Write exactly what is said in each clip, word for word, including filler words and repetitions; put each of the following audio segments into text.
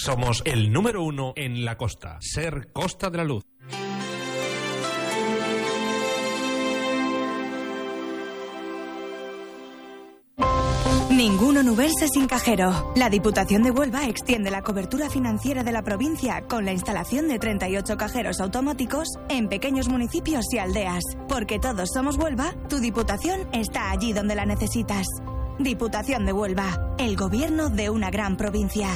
Somos el número uno en la costa. Ser Costa de la Luz. Ninguno moverse sin cajero. La Diputación de Huelva extiende la cobertura financiera de la provincia con la instalación de treinta y ocho cajeros automáticos en pequeños municipios y aldeas. Porque todos somos Huelva, tu Diputación está allí donde la necesitas. Diputación de Huelva, el gobierno de una gran provincia.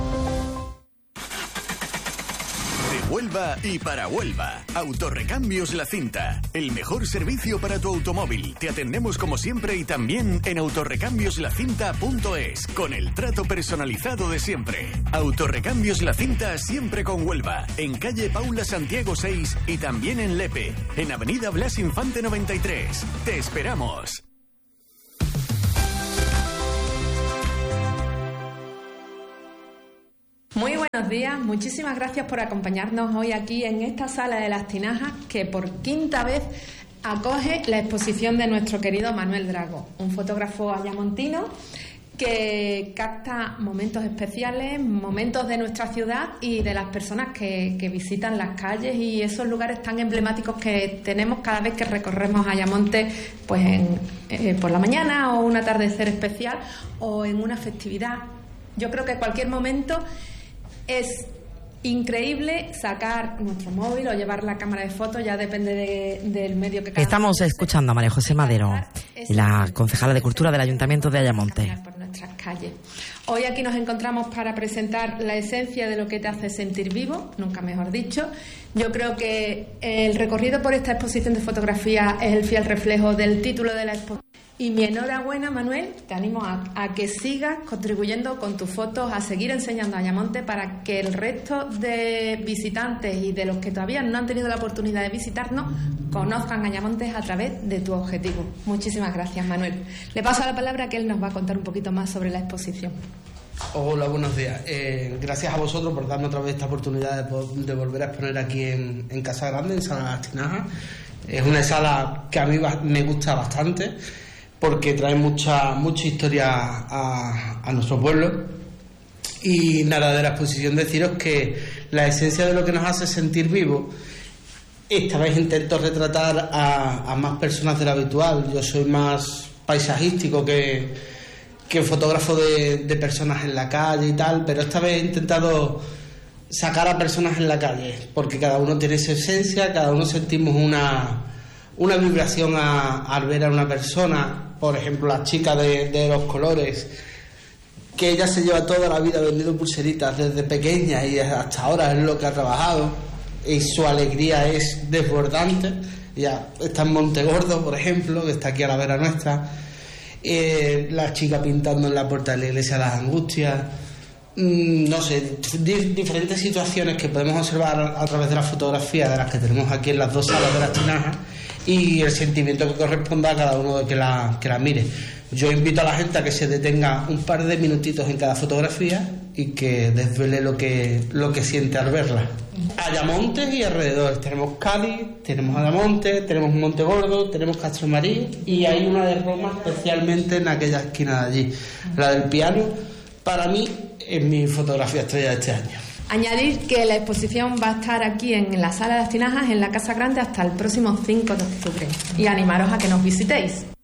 De Huelva y para Huelva. Autorrecambios La Cinta. El mejor servicio para tu automóvil. Te atendemos como siempre y también en autorrecambios la cinta punto es, con el trato personalizado de siempre. Autorrecambios La Cinta siempre con Huelva. En calle Paula Santiago seis y también en Lepe. En avenida Blas Infante noventa y tres. Te esperamos. Muy buenos días, muchísimas gracias por acompañarnos hoy aquí en esta sala de las Tinajas que por quinta vez acoge la exposición de nuestro querido Manuel Drago, un fotógrafo ayamontino que capta momentos especiales, momentos de nuestra ciudad y de las personas que, que visitan las calles y esos lugares tan emblemáticos que tenemos cada vez que recorremos Ayamonte, pues en, eh, por la mañana o un atardecer especial o en una festividad. Yo creo que cualquier momento es increíble sacar nuestro móvil o llevar la cámara de fotos, ya depende de, del medio que cada Estamos escuchando a María José Madero, la concejala de Cultura del Ayuntamiento de Ayamonte. Por nuestras calles. Hoy aquí nos encontramos para presentar la esencia de lo que te hace sentir vivo, nunca mejor dicho. Yo creo que el recorrido por esta exposición de fotografía es el fiel reflejo del título de la exposición. Y mi enhorabuena, Manuel, te animo a, a que sigas contribuyendo con tus fotos, a seguir enseñando a Ayamonte para que el resto de visitantes y de los que todavía no han tenido la oportunidad de visitarnos conozcan Ayamonte a través de tu objetivo. Muchísimas gracias, Manuel. Le paso la palabra que él nos va a contar un poquito más sobre la exposición. Hola, buenos días. Eh, gracias a vosotros por darme otra vez esta oportunidad de, de volver a exponer aquí en, en Casa Grande, en Sala de las Tinajas. Es una sala que a mí me gusta bastante, porque trae mucha mucha historia a, a nuestro pueblo. Y nada, de la exposición deciros que la esencia de lo que nos hace sentir vivos, esta vez intento retratar a, a más personas de lo habitual. Yo soy más paisajístico que, que fotógrafo de, de personas en la calle y tal, pero esta vez he intentado sacar a personas en la calle, porque cada uno tiene su esencia, cada uno sentimos una, una vibración a, al ver a una persona. Por ejemplo, la chica de, de los colores, que ella se lleva toda la vida vendiendo pulseritas desde pequeña y hasta ahora es lo que ha trabajado y su alegría es desbordante. Ya está en Montegordo, por ejemplo, que está aquí a la vera nuestra. Eh, la chica pintando en la puerta de la iglesia de las Angustias. Mm, no sé, di- diferentes situaciones que podemos observar a, a través de la fotografía de las que tenemos aquí en las dos salas de las Tinajas, y el sentimiento que corresponda a cada uno de que la, que la mire. Yo invito a la gente a que se detenga un par de minutitos en cada fotografía y que desvele lo que, lo que siente al verla. Ayamonte y alrededor. Tenemos Cádiz, tenemos Ayamonte, tenemos Montegordo, tenemos Castromarí y hay una de Roma especialmente en aquella esquina de allí. La del piano, para mí, es mi fotografía estrella de este año. Añadir que la exposición va a estar aquí en la Sala de las Tinajas, en la Casa Grande, hasta el próximo cinco de octubre. Y animaros a que nos visitéis.